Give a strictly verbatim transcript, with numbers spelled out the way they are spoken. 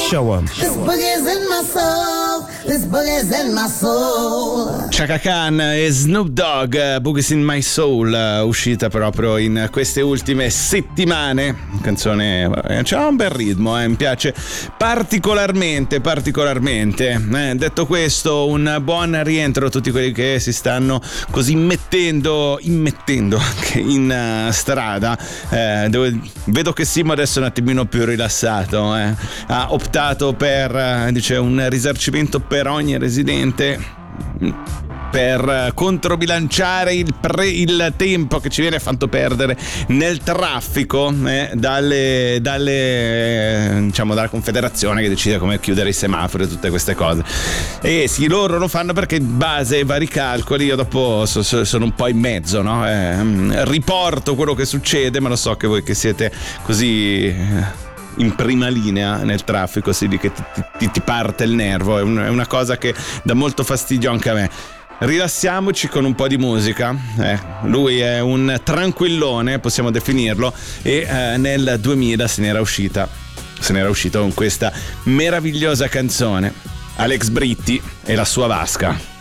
Show 'em. This boogie's in my soul. This boogie's in my soul. Chaka Khan e Snoop Dogg, Boogies in My Soul, uscita proprio in queste ultime settimane. Canzone, c'ha un bel ritmo, eh, mi piace particolarmente, particolarmente. Eh, detto questo, un buon rientro a tutti quelli che si stanno così immettendo, immettendo anche in uh, strada. Eh, dove, vedo che Simo adesso è un attimino più rilassato, eh. Ha optato per, uh, dice, un risarcimento per ogni residente, per controbilanciare il, pre, il tempo che ci viene fatto perdere nel traffico, eh, dalle, dalle eh, diciamo dalla Confederazione che decide come chiudere i semafori e tutte queste cose. E sì, loro lo fanno perché in base ai vari calcoli, io dopo so, so, sono un po' in mezzo, no? Eh, riporto quello che succede, ma lo so che voi che siete così in prima linea nel traffico, sì, di che ti, ti, ti parte il nervo, è, un, è una cosa che dà molto fastidio anche a me. Rilassiamoci con un po' di musica, eh, lui è un tranquillone, possiamo definirlo, e eh, nel duemila se n'era uscita se n'era uscito con questa meravigliosa canzone, Alex Britti e la sua vasca.